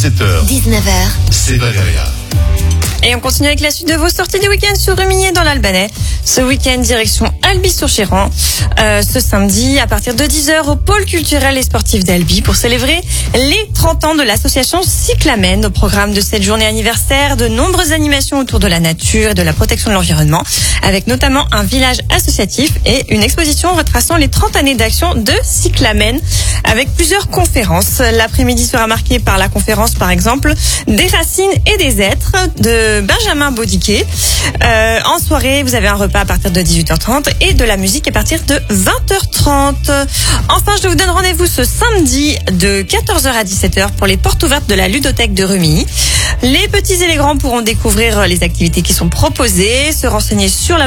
17h, 19h, c'est Valéria. Et on continue avec la suite de vos sorties du week-end sur Rumigny dans l'Albanais. Ce week-end, direction Albi-sur-Chéran. Ce samedi, à partir de 10h, au pôle culturel et sportif d'Albi pour célébrer les 30 ans de l'association Cyclamen. Au programme de cette journée anniversaire, de nombreuses animations autour de la nature et de la protection de l'environnement, avec notamment un village associatif et une exposition retraçant les 30 années d'action de Cyclamen, avec plusieurs conférences. L'après-midi sera marqué par la conférence, par exemple, des racines et des êtres de Benjamin Baudiquet. En soirée, vous avez un repas à partir de 18h30 et de la musique à partir de 20h30. Enfin, je vous donne rendez-vous ce samedi de 14h à 17h pour les portes ouvertes de la ludothèque de Rumilly. Les petits et les grands pourront découvrir les activités qui sont proposées, se renseigner sur la